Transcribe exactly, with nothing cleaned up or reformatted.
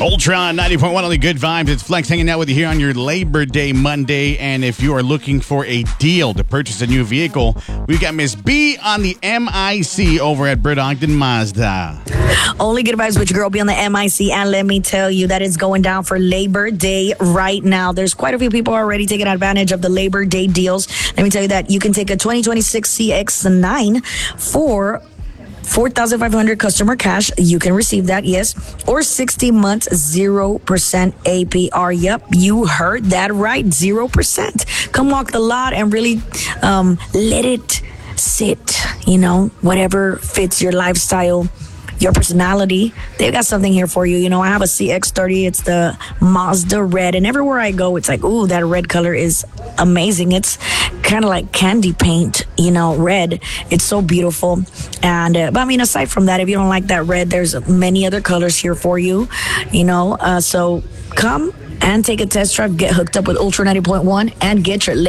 Ultra ninety point one, only good vibes. It's Flex hanging out with you here on your Labor Day Monday. And if you are looking for a deal to purchase a new vehicle, we've got Miss B on the M I C over at Britt Ogden Mazda. Only good vibes with your girl B on the M I C. And let me tell you that it's going down for Labor Day right now. There's quite a few people already taking advantage of the Labor Day deals. Let me tell you that you can take a twenty twenty-six C X nine for four thousand five hundred dollars customer cash. You can receive that, yes. Or sixty months, zero percent A P R. Yep, you heard that right, zero percent. Come walk the lot and really um, let it sit, you know, whatever fits your lifestyle, your personality. They've got something here for you. You know, I have a C X thirty. It's the Mazda red. And everywhere I go, it's like, ooh, that red color is amazing. It's kind of like candy paint, you know, red. It's so beautiful. And, uh, but I mean, aside from that, if you don't like that red, there's many other colors here for you, you know. Uh, so come and take a test drive, get hooked up with Ultra ninety point one, and get your